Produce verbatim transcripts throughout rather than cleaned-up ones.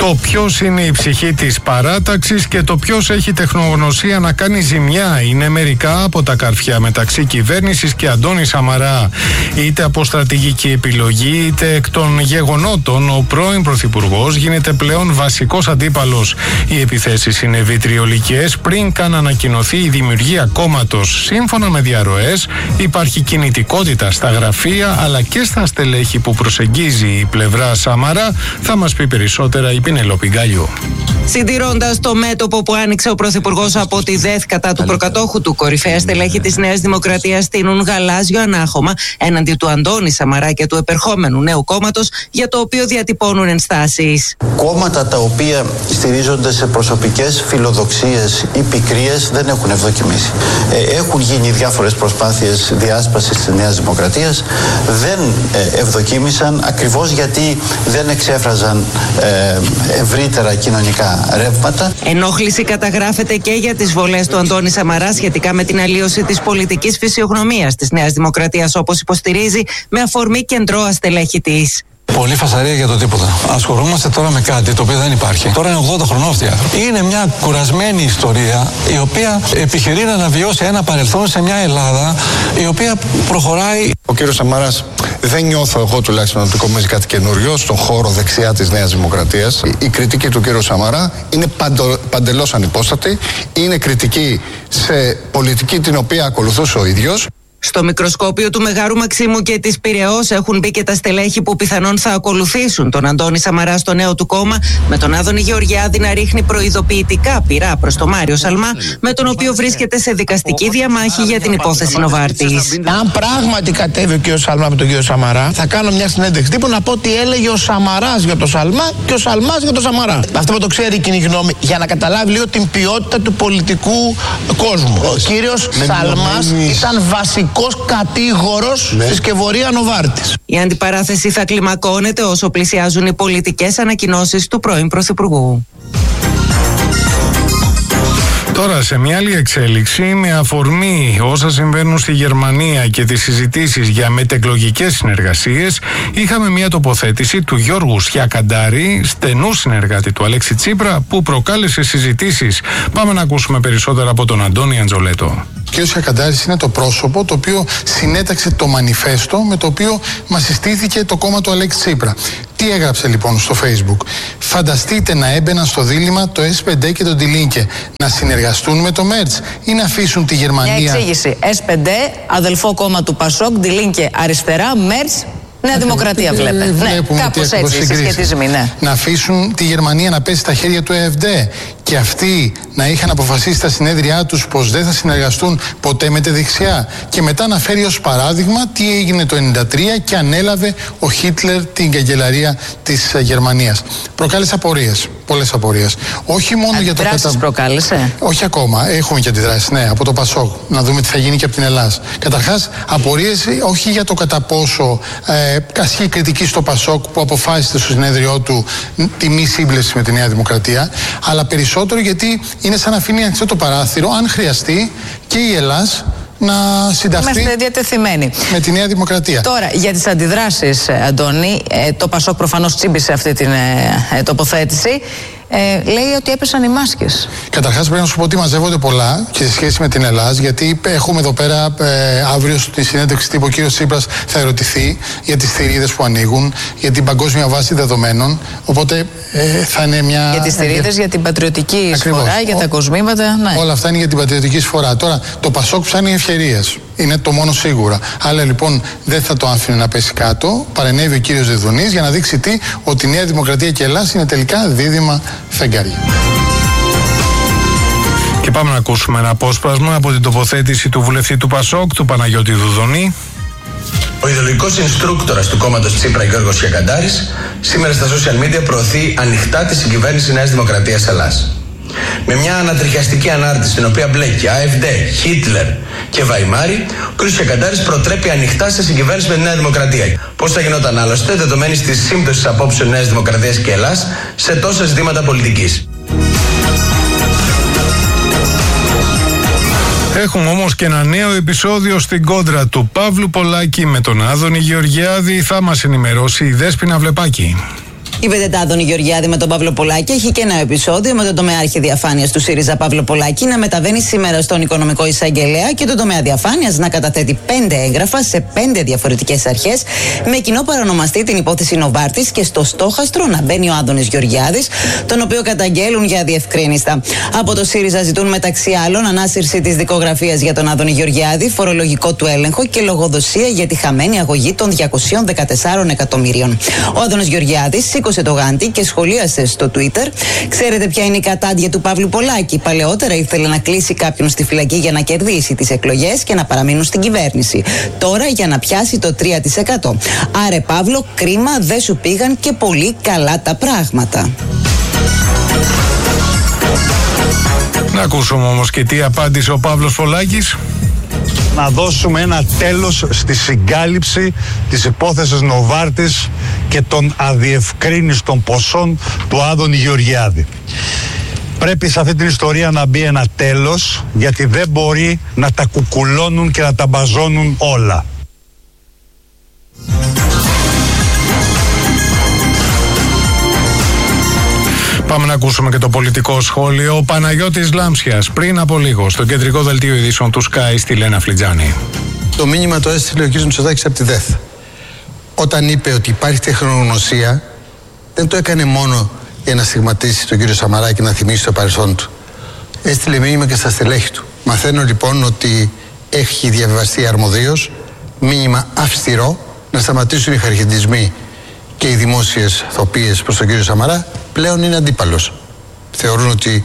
Το ποιος είναι η ψυχή της παράταξης και το ποιος έχει τεχνογνωσία να κάνει ζημιά είναι μερικά από τα καρφιά μεταξύ κυβέρνησης και Αντώνη Σαμαρά. Είτε από στρατηγική επιλογή είτε εκ των γεγονότων, ο πρώην Πρωθυπουργός γίνεται πλέον βασικός αντίπαλος. Οι επιθέσεις είναι βιτριολικές πριν καν ανακοινωθεί η δημιουργία κόμματος. Σύμφωνα με διαρροές, υπάρχει κινητικότητα στα γραφεία αλλά και στα στελέχη που προσεγγίζει η πλευρά Σαμαρά. Θα μας πει περισσότερα η Πινελόπη Γκαλιού. Συντηρώντας το μέτωπο που άνοιξε ο Πρωθυπουργός από τη ΔΕΘ κατά του προκατόχου του, κορυφαία στελέχη της Νέας Δημοκρατίας στείνουν γαλάζιο ανάχωμα έναντι του Αντώνη Σαμαρά και του επερχόμενου νέου κόμματος, για το οποίο διατυπώνουν ενστάσεις. Κόμματα τα οποία στηρίζονται σε προσωπικές φιλοδοξίες ή πικρίες δεν έχουν ευδοκιμήσει. Ε, έχουν γίνει διάφορες προσπάθειες διάσπασης της Νέας Δημοκρατίας, δεν ε, ευδοκίμησαν ακριβώς γιατί δεν εξέφραζαν ε, ευρύτερα κοινωνικά ρεύματα. Ενόχληση καταγράφεται και για τις βολές του Αντώνη Σαμαρά σχετικά με την αλλίωση της πολιτικής φυσιογνωμίας της Νέας Δημοκρατίας, όπως υποστηρίζει, με αφορμή κεντρώα στελέχη της. Πολύ φασαρία για το τίποτα. Ασχολούμαστε τώρα με κάτι το οποίο δεν υπάρχει. Τώρα είναι ογδόντα χρονών αυτοί οι άνθρωποι. Είναι μια κουρασμένη ιστορία η οποία επιχειρεί να αναβιώσει ένα παρελθόν σε μια Ελλάδα η οποία προχωράει. Ο κύριος Σαμαράς, δεν νιώθω εγώ τουλάχιστον ότι κομμίζει κάτι καινούριο στον χώρο δεξιά της Νέας Δημοκρατίας. Η κριτική του κύριου Σαμαρά είναι παντο, παντελώς ανυπόστατη. Είναι κριτική σε πολιτική την οποία ακολουθούσε ο ίδιος. Στο μικροσκόπιο του Μεγάρου Μαξίμου και της Πειραιώς έχουν μπει και τα στελέχη που πιθανόν θα ακολουθήσουν τον Αντώνη Σαμαρά στο νέο του κόμμα, με τον Άδωνη Γεωργιάδη να ρίχνει προειδοποιητικά πυρά προς τον Μάριο Σαλμά, με τον οποίο βρίσκεται σε δικαστική διαμάχη για την υπόθεση Νοβάρτης. Αν πράγματι κατέβει ο κ. Σαλμά με τον κ. Σαμαρά, θα κάνω μια συνέντευξη τύπου να πω τι έλεγε ο Σαμαράς για τον Σαλμά και ο Σαλμάς για τον Σαμαρά. Αυτό που το ξέρει η κοινή γνώμη, για να καταλάβει λίγο την ποιότητα του πολιτικού κόσμου. Ο κύριος Σαλμάς ήταν βασικός κατήγορος ναι. στη σκευωρία Νοβάρτης. Η αντιπαράθεση θα κλιμακώνεται όσο πλησιάζουν οι πολιτικές ανακοινώσεις του πρώην Πρωθυπουργού. Τώρα σε μια άλλη εξέλιξη, με αφορμή όσα συμβαίνουν στη Γερμανία και τις συζητήσεις για μετεκλογικές συνεργασίες, είχαμε μια τοποθέτηση του Γιώργου Σιακαντάρη, στενού συνεργάτη του Αλέξη Τσίπρα, που προκάλεσε συζητήσεις. Πάμε να ακούσουμε περισσότερα από τον Αντώνη Αντζολέτο. Ο κ. Σιακαντάρης είναι το πρόσωπο το οποίο συνέταξε το μανιφέστο με το οποίο μας συστήθηκε το κόμμα του Αλέξη Τσίπρα. Τι έγραψε λοιπόν στο Facebook? Φανταστείτε να έμπαιναν στο δίλημμα το ες πι ντι και το Die Linke να συνεργαστούν με το Μέρτς ή να αφήσουν τη Γερμανία. Μια εξήγηση. ες πι ντι, αδελφό κόμμα του Πασόκ, Die Linke αριστερά, Μέρτς. Νέα Δημοκρατία βλέπετε. Ναι, κάπως έτσι οι συσχετισμοί, ναι. Να αφήσουν τη Γερμανία να πέσει στα χέρια του ΕΦΔ και αυτοί να είχαν αποφασίσει στα συνέδριά τους πως δεν θα συνεργαστούν ποτέ με τη δεξιά. Και μετά να φέρει ως παράδειγμα τι έγινε το ενενήντα τρία και ανέλαβε ο Χίτλερ την καγκελαρία της Γερμανίας. Προκάλεσε απορίες, πολλές απορίες. Όχι μόνο για το κατα... προκάλεσε. Όχι ακόμα. Έχουμε και αντιδράσεις, ναι, από το Πασόκ. Να δούμε τι θα γίνει και από την Ελλάδα. Καταρχάς, απορίες όχι για το κατά πόσο ε, ασκεί κριτική στο Πασόκ που αποφάσισε στο συνέδριό του τη μη σύμπλευση με τη Νέα Δημοκρατία, αλλά περισσότερο γιατί είναι σαν να αφήνει ανοιχτό το παράθυρο, αν χρειαστεί και η Ελλάς να συνταχθεί. Είμαστε διατεθειμένοι με τη Νέα Δημοκρατία. Τώρα, για τις αντιδράσεις, Αντώνη, το Πασόκ προφανώς τσίμπησε αυτή την ε, τοποθέτηση. Ε, λέει ότι έπεσαν οι μάσκες. Καταρχάς πρέπει να σου πω ότι μαζεύονται πολλά και σε σχέση με την Ελλάδα, γιατί έχουμε εδώ πέρα ε, αύριο στη συνέντευξη τύπου ο κύριος Τσίπρας θα ερωτηθεί για τις θηρίδες που ανοίγουν, για την παγκόσμια βάση δεδομένων. Οπότε ε, θα είναι μια. Για τις θηρίδες, για την πατριωτική εισφορά, για τα κοσμήματα. Ναι. Όλα αυτά είναι για την πατριωτική εισφορά. Τώρα το Πασόκ ψάχνει ευκαιρίες. Είναι το μόνο σίγουρα. Αλλά λοιπόν δεν θα το άφηνε να πέσει κάτω. Παρενέβη ο κύριος Δεδουνής για να δείξει τι, ότι η Νέα Δημοκρατία και η Ελλάδα είναι τελικά δίδυμα φεγγάρια. Και πάμε να ακούσουμε ένα απόσπασμα από την τοποθέτηση του βουλευτή του Πασόκ, του Παναγιώτη Δουδονή. Ο ιδεολογικός инστρούκτορας του κόμματος Τσίπρα, Γιώργος Σιακαντάρης, σήμερα στα social media προωθεί ανοιχτά τη συγκυβέρνηση Νέας Δημοκρατίας Ελλάς. Με μια ανατριχιαστική ανάρτηση στην οποία μπλέκει ΑΕΦΔ, Χίτλερ και Βαϊμάρη, ο κ. Σιακαντάρης προτρέπει ανοιχτά σε συγκυβέρνηση με τη Νέα Δημοκρατία. Πώς θα γινόταν άλλωστε, δεδομένη τη σύμπτωση απόψεων Νέας Δημοκρατίας και Ελλάς σε τόσα ζητήματα πολιτικής. Έχουμε όμως και ένα νέο επεισόδιο στην κόντρα του Παύλου Πολάκη με τον Άδωνη Γεωργιάδη. Θα μας ενημερώσει η Δέσποινα Βλεπάκη. Η Πεντετάδονη Γεωργιάδη με τον Παύλο Πολάκη έχει και ένα επεισόδιο με τον τομεάρχη διαφάνειας του ΣΥΡΙΖΑ Παύλο Πολάκη να μεταβαίνει σήμερα στον Οικονομικό Εισαγγελέα και τον τομέα διαφάνειας να καταθέτει πέντε έγγραφα σε πέντε διαφορετικές αρχές με κοινό παρονομαστή την υπόθεση Νοβάρτης και στο στόχαστρο να μπαίνει ο Άδωνης Γεωργιάδης, τον οποίο καταγγέλουν για αδιευκρίνιστα. Από το ΣΥΡΙΖΑ ζητούν μεταξύ άλλων ανάσυρση της δικογραφίας για τον Άδωνη Γεωργιάδη, φορολογικό του έλεγχο και λογοδοσία για τη χαμένη αγωγή των διακόσια δεκατέσσερα εκατομμύριων. Ο Άδωνης Γεωργιάδης σήκωσε το γάντι και σχολίασε στο Twitter: «Ξέρετε ποια είναι η κατάντια του Παύλου Πολάκη? Παλαιότερα ήθελε να κλείσει κάποιον στη φυλακή για να κερδίσει τις εκλογές και να παραμείνουν στην κυβέρνηση. Τώρα για να πιάσει το τρία τοις εκατό. Άρε Παύλο, κρίμα, δεν σου πήγαν και πολύ καλά τα πράγματα». Να ακούσουμε όμως και τι απάντησε ο Παύλος Πολάκης. Να δώσουμε ένα τέλος στη συγκάλυψη της υπόθεσης Νοβάρτης και των αδιευκρίνιστων ποσών του Άδωνη Γεωργιάδη. Πρέπει σε αυτή την ιστορία να μπει ένα τέλος, γιατί δεν μπορεί να τα κουκουλώνουν και να τα μπαζώνουν όλα. Πάμε να ακούσουμε και το πολιτικό σχόλιο. Ο Παναγιώτης Λάμψιας πριν από λίγο στο κεντρικό δελτίο ειδήσεων του Sky στη Λένα Φλιτζάνη. Το μήνυμα το έστειλε ο κ. Μητσοτάκης από τη ΔΕΘ. Όταν είπε ότι υπάρχει τεχνογνωσία, δεν το έκανε μόνο για να στιγματίσει τον κύριο Σαμαρά και να θυμίσει το παρελθόν του. Έστειλε μήνυμα και στα στελέχη του. Μαθαίνω λοιπόν ότι έχει διαβιβαστεί αρμοδίως μήνυμα αυστηρό να σταματήσουν οι χαρχεντισμοί και οι δημόσιες θοπίες προς τον κύριο Σαμαρά. Πλέον είναι αντίπαλος. Θεωρούν ότι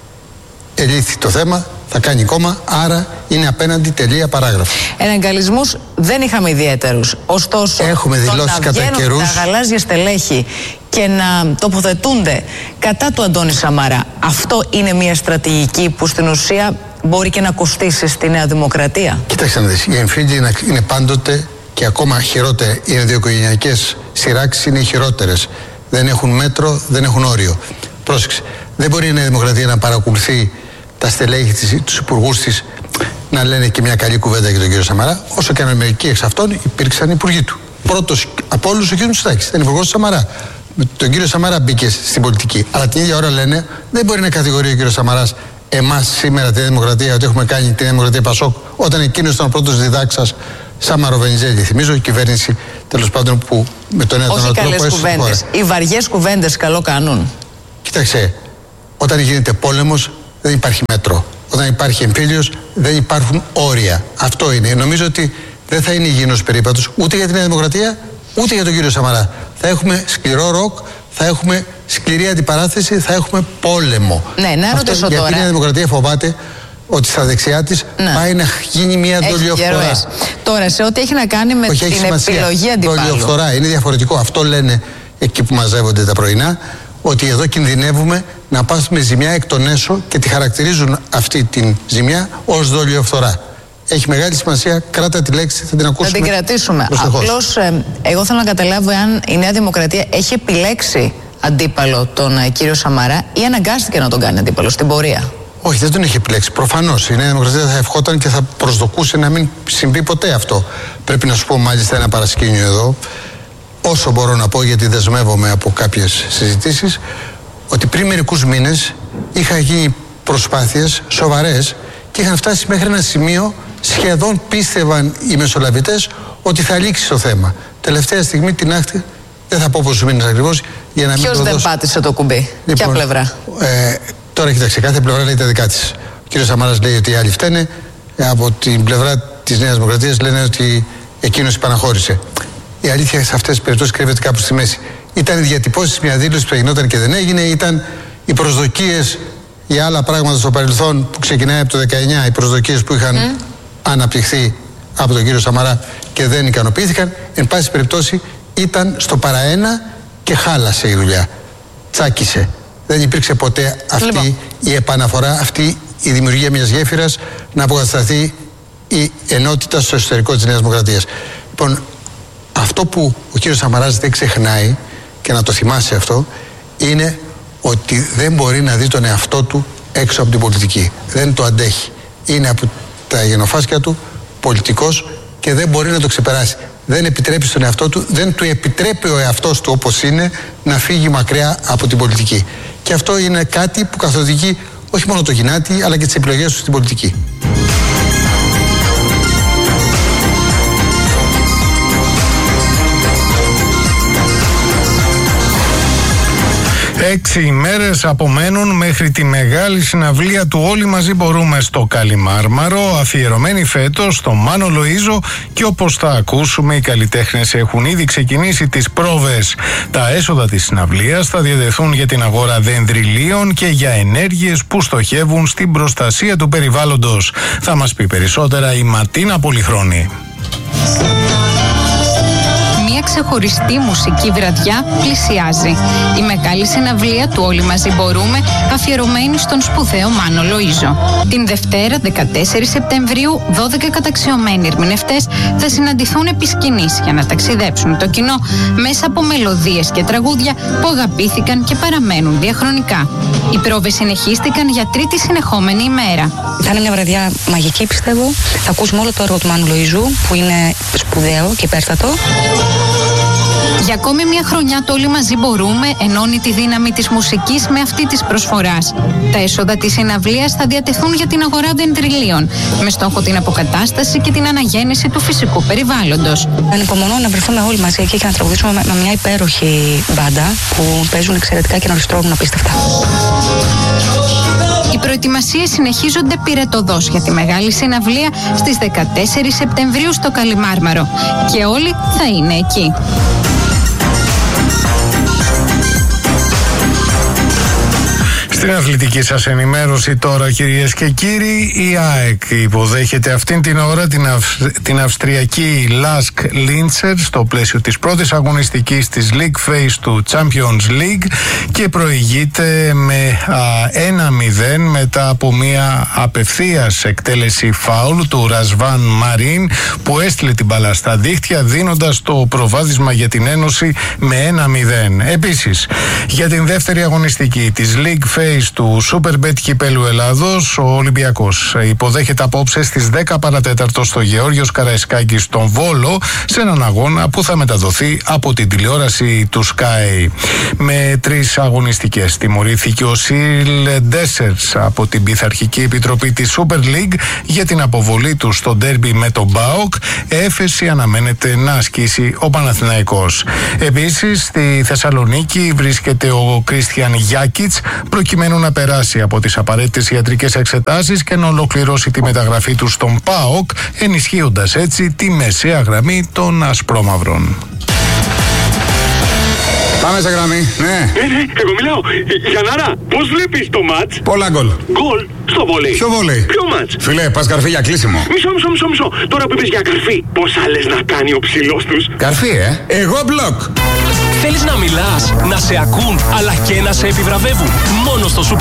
ελήφθη το θέμα, θα κάνει κόμμα, άρα είναι απέναντι, τελεία, παράγραφο. Εναγκαλισμούς δεν είχαμε ιδιαίτερους. Ωστόσο, έχουμε δηλώσει κατά καιρούς τα γαλάζια στελέχη και να τοποθετούνται κατά του Αντώνη Σαμαρά, αυτό είναι μια στρατηγική που στην ουσία μπορεί και να κοστίσει στη Νέα Δημοκρατία? Κοιτάξτε να δεις, οι εμφύλοι είναι πάντοτε και ακόμα χειρότερα. Οι ενδοοικογενειακές σειράξεις είναι οι χειρότερες. Δεν έχουν μέτρο, δεν έχουν όριο. Πρόσεξε, δεν μπορεί η Νέα Δημοκρατία να παρακολουθεί τα στελέχη της, τους υπουργούς της, να λένε και μια καλή κουβέντα για τον κύριο Σαμαρά, όσο και αν μερικοί εξ αυτών υπήρξαν υπουργοί του. Πρώτος από όλους ο κύριος Μητσοτάκης, ήταν υπουργός του Σαμαρά. Με τον κύριο Σαμαρά μπήκε στην πολιτική. Αλλά την ίδια ώρα λένε, δεν μπορεί να κατηγορεί ο κύριος Σαμαράς εμάς σήμερα τη Νέα Δημοκρατία ότι έχουμε κάνει τη Νέα Δημοκρατία Πασόκ, όταν εκείνος ήταν ο πρώτος διδάξας Σάμαρο Βενιζέλη. Θυμίζω η κυβέρνηση τέλος πάντων που με τον νέο τρόπο. Όχι καλές κουβέντες. Οι βαριές κουβέντες καλό κάνουν. Κοίταξε, όταν γίνεται πόλεμος δεν υπάρχει μέτρο. Όταν υπάρχει εμφύλιος δεν υπάρχουν όρια. Αυτό είναι. Νομίζω ότι δεν θα είναι υγιεινός περίπατος ούτε για τη Νέα Δημοκρατία ούτε για τον κύριο Σαμαρά. Θα έχουμε σκληρό ροκ, θα έχουμε σκληρή αντιπαράθεση, θα έχουμε πόλεμο. Ναι, να ρωτήσω τώρα. Γιατί η Νέα Δημοκρατία φοβάται ότι στα δεξιά της ναι. πάει να γίνει μια δολιοφθορά. Τώρα, σε ό,τι έχει να κάνει με Όχι, την σημασία. επιλογή αντιπάλου. Δολιοφθορά είναι διαφορετικό. Αυτό λένε εκεί που μαζεύονται τα πρωινά, ότι εδώ κινδυνεύουμε να πάθουμε ζημιά εκ των έσω και τη χαρακτηρίζουν αυτή τη ζημιά ως δολιοφθορά. Έχει μεγάλη σημασία, κράτα τη λέξη, θα την ακούσουμε. Θα την κρατήσουμε. Απλώς, ε, εγώ θέλω να καταλάβω αν η Νέα Δημοκρατία έχει επιλέξει αντίπαλο τον ε, κύριο Σαμαρά ή αναγκάστηκε να τον κάνει αντίπαλο στην πορεία. Όχι, δεν τον έχει επιλέξει. Προφανώς η Νέα Δημοκρατία θα ευχόταν και θα προσδοκούσε να μην συμβεί ποτέ αυτό. Πρέπει να σου πω μάλιστα ένα παρασκήνιο εδώ, όσο μπορώ να πω, γιατί δεσμεύομαι από κάποιες συζητήσεις, ότι πριν μερικούς μήνες είχαν γίνει προσπάθειες σοβαρές και είχαν φτάσει μέχρι ένα σημείο, σχεδόν πίστευαν οι μεσολαβητές ότι θα λήξει το θέμα. Τελευταία στιγμή την άκτη, δεν θα πω πόσους μήνες ακριβώς, για να μην Ποιος δεν πάτησε το κουμπί, λοιπόν, ποια πλευρά? Ε, τώρα κοιτάξτε, κάθε πλευρά λέει τα δικά της. Ο κύριος Σαμαράς λέει ότι οι άλλοι φταίνε, από την πλευρά της Νέας Δημοκρατίας λένε ότι εκείνος υπαναχώρησε. Η αλήθεια σε αυτές τις περιπτώσεις κρύβεται κάπου στη μέση. Ήταν οι διατυπώσεις, μια δήλωση που γινόταν και δεν έγινε, ήταν οι προσδοκίες για άλλα πράγματα στο παρελθόν που ξεκινάει από το δεκαεννιά, οι προσδοκίες που είχαν mm. αναπτυχθεί από τον κύριο Σαμαρά και δεν ικανοποιήθηκαν. Εν πάση περιπτώσει ήταν στο παραένα και χάλασε η δουλειά. Τσάκισε. Δεν υπήρξε ποτέ αυτή λοιπόν. η επαναφορά, αυτή η δημιουργία μιας γέφυρας να αποκατασταθεί η ενότητα στο εσωτερικό της Νέας Δημοκρατίας. Λοιπόν, αυτό που ο κύριος Σαμαράς δεν ξεχνάει, και να το θυμάσαι αυτό, είναι ότι δεν μπορεί να δει τον εαυτό του έξω από την πολιτική. Δεν το αντέχει. Είναι από τα γενοφάσκια του πολιτικός και δεν μπορεί να το ξεπεράσει. δεν επιτρέπει στον εαυτό του, δεν του επιτρέπει ο εαυτός του όπως είναι να φύγει μακριά από την πολιτική. Και αυτό είναι κάτι που καθοδηγεί όχι μόνο το Γινάτη, αλλά και τις επιλογές του στην πολιτική. Έξι ημέρες απομένουν μέχρι τη μεγάλη συναυλία του Όλοι Μαζί Μπορούμε στο Καλιμάρμαρο, αφιερωμένη φέτος στο Μάνο Λοΐζο, και όπως θα ακούσουμε οι καλλιτέχνες έχουν ήδη ξεκινήσει τις πρόβες. Τα έσοδα της συναυλίας θα διατεθούν για την αγορά δενδριλίων και για ενέργειες που στοχεύουν στην προστασία του περιβάλλοντος. Θα μας πει περισσότερα η Ματίνα Πολυχρόνη. Μια ξεχωριστή μουσική βραδιά πλησιάζει. Η μεγάλη συναυλία του Όλοι Μαζί Μπορούμε, αφιερωμένη στον σπουδαίο Μάνο Λοΐζο. Την Δευτέρα, δεκατέσσερις Σεπτεμβρίου, δώδεκα καταξιωμένοι ερμηνευτές θα συναντηθούν επί σκηνής για να ταξιδέψουν το κοινό μέσα από μελωδίες και τραγούδια που αγαπήθηκαν και παραμένουν διαχρονικά. Οι πρόβες συνεχίστηκαν για τρίτη συνεχόμενη ημέρα. Θα είναι μια βραδιά μαγική, πιστεύω. Θα ακούσουμε όλο το έργο του Μάνου Λοΐζου, που είναι σπουδαίο και υπέρτατο. Για ακόμη μια χρονιά το Όλοι Μαζί Μπορούμε ενώνει τη δύναμη της μουσικής με αυτή της προσφοράς. Τα έσοδα της συναυλίας θα διατεθούν για την αγορά δεντριλίων, με στόχο την αποκατάσταση και την αναγέννηση του φυσικού περιβάλλοντος. Ανυπομονώ να βρεθούμε όλοι μαζί εκεί και να τραγουδήσουμε με, με μια υπέροχη μπάντα που παίζουν εξαιρετικά και νοριστρώνουν απίστευτα. Οι προετοιμασίες συνεχίζονται πυρετωδώς για τη μεγάλη συναυλία στις δεκατέσσερις Σεπτεμβρίου στο Καλιμάρμαρο και όλοι θα είναι εκεί. Στην αθλητική σας ενημέρωση τώρα, κυρίες και κύριοι, η ΑΕΚ υποδέχεται αυτήν την ώρα την, Αυ... την Αυστριακή Λάσκ Λίντσερ στο πλαίσιο της πρώτης αγωνιστικής της League Phase του Champions League και προηγείται με ένα μηδέν μετά από μια απευθείας εκτέλεση φάουλ του Ρασβάν Μαρίν που έστειλε την μπάλα στα δίχτυα, δίνοντας το προβάδισμα για την Ένωση με ένα μηδέν. Επίσης, για την δεύτερη αγωνιστική της League Phase του Superbet Κυπέλλου Ελλάδος, ο Ολυμπιακός υποδέχεται απόψε στις δέκα παρατέταρτο στο Γεώργιος Καραϊσκάκης στον Βόλο, σε έναν αγώνα που θα μεταδοθεί από την τηλεόραση του Sky. Με τρεις αγωνιστικές τιμωρήθηκε ο Σιλ Ντέσερς από την Πειθαρχική Επιτροπή της Super League για την αποβολή του στο ντέρμπι με τον ΠΑΟΚ. Έφεση αναμένεται να ασκήσει ο Παναθηναϊκός. Επίσης, στη Θεσσαλονίκη βρίσκεται ο Κρίστιαν Γιάκιτς προκειμένου να περάσει από τις απαραίτητες ιατρικές εξετάσεις και να ολοκληρώσει τη μεταγραφή του στον ΠΑΟΚ, ενισχύοντας έτσι τη μεσαία γραμμή των ασπρόμαυρων. Πάμε σε γραμμή, ναι. Ναι, ναι, εγώ μιλάω. Γιαννάρα, πώς βλέπεις το μάτς? Πολλά γκολ. Γκολ στο βόλεϊ. Ποιο βόλεϊ? Ποιο μάτς? Φιλέ, πας καρφί για κλείσιμο. Μισό, μισό, μισό, μισό. Τώρα που είπες για καρφί, πόσα λες να κάνει ο ψηλός τους? Καρφί, ε. Εγώ μπλοκ. Θέλεις να μιλάς, να σε ακούν, αλλά και να σε επιβραβεύουν? Μόνο στο Super